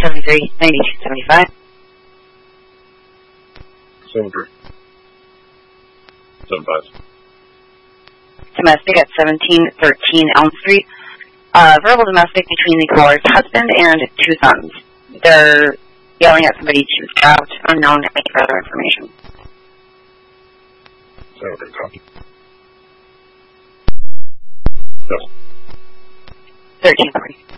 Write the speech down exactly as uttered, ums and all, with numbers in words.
seven three, nine two seven five. seven three. seven five. Domestic at seventeen thirteen Elm Street. Uh, verbal domestic between the caller's husband and two sons. They're yelling at somebody to get out, unknown, any further information. Okay, copy. Yes. thirteen forty.